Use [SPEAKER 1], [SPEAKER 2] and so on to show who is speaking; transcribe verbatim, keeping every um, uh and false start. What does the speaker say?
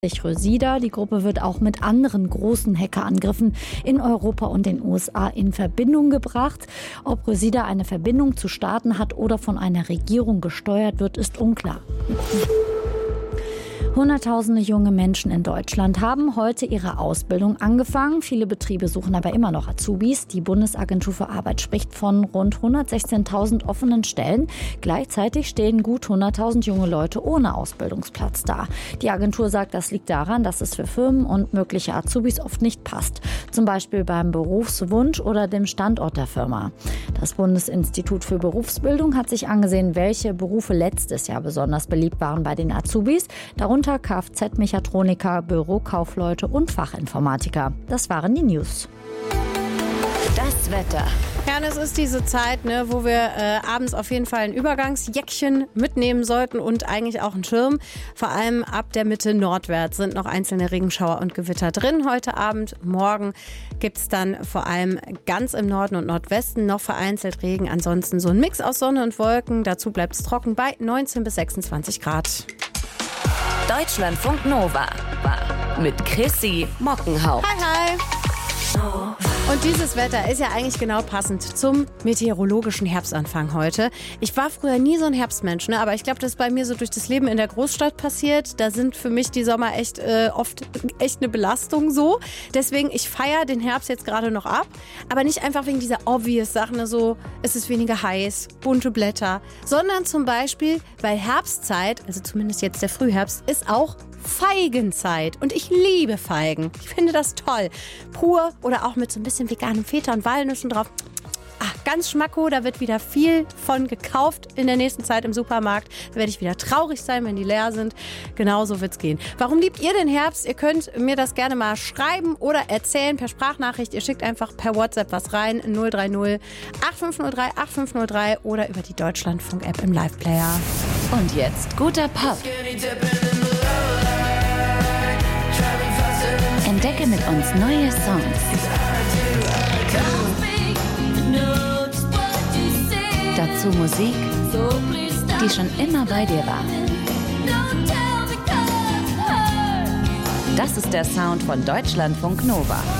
[SPEAKER 1] Rösida. Die Gruppe wird auch mit anderen großen Hackerangriffen in Europa und den U S A in Verbindung gebracht. Ob Rösida eine Verbindung zu Staaten hat oder von einer Regierung gesteuert wird, ist unklar. Hunderttausende junge Menschen in Deutschland haben heute ihre Ausbildung angefangen. Viele Betriebe suchen aber immer noch Azubis. Die Bundesagentur für Arbeit spricht von rund hundertsechzehntausend offenen Stellen. Gleichzeitig stehen gut hunderttausend junge Leute ohne Ausbildungsplatz da. Die Agentur sagt, das liegt daran, dass es für Firmen und mögliche Azubis oft nicht passt. Zum Beispiel beim Berufswunsch oder dem Standort der Firma. Das Bundesinstitut für Berufsbildung hat sich angesehen, welche Berufe letztes Jahr besonders beliebt waren bei den Azubis. Darunter Kfz-Mechatroniker, Bürokaufleute und Fachinformatiker. Das waren die News.
[SPEAKER 2] Das Wetter.
[SPEAKER 3] Ja, und es ist diese Zeit, ne, wo wir äh, abends auf jeden Fall ein Übergangsjäckchen mitnehmen sollten und eigentlich auch einen Schirm. Vor allem ab der Mitte nordwärts sind noch einzelne Regenschauer und Gewitter drin heute Abend. Morgen gibt es dann vor allem ganz im Norden und Nordwesten noch vereinzelt Regen. Ansonsten so ein Mix aus Sonne und Wolken. Dazu bleibt es trocken bei neunzehn bis sechsundzwanzig Grad.
[SPEAKER 2] Deutschlandfunk Nova mit Chrissy Mockenhaupt.
[SPEAKER 3] Hi, hi. Und dieses Wetter ist ja eigentlich genau passend zum meteorologischen Herbstanfang heute. Ich war früher nie so ein Herbstmensch, ne? Aber ich glaube, das ist bei mir so durch das Leben in der Großstadt passiert. Da sind für mich die Sommer echt äh, oft echt eine Belastung so. Deswegen, ich feiere den Herbst jetzt gerade noch ab. Aber nicht einfach wegen dieser obvious Sachen, ne? So, es ist weniger heiß, bunte Blätter. Sondern zum Beispiel, weil Herbstzeit, also zumindest jetzt der Frühherbst, ist auch Feigenzeit. Und ich liebe Feigen. Ich finde das toll. Pur oder auch mit so ein bisschen veganem Feta und Walnüssen drauf. Ach, ganz schmacko, da wird wieder viel von gekauft in der nächsten Zeit im Supermarkt. Da werde ich wieder traurig sein, wenn die leer sind. Genauso wird's gehen. Warum liebt ihr den Herbst? Ihr könnt mir das gerne mal schreiben oder erzählen per Sprachnachricht. Ihr schickt einfach per WhatsApp was rein. null drei null acht fünf null drei acht fünf null drei oder über die Deutschlandfunk-App im Live-Player.
[SPEAKER 2] Und jetzt guter Pop. Entdecke mit uns neue Songs. Dazu Musik, die schon immer bei dir war. Das ist der Sound von Deutschlandfunk Nova.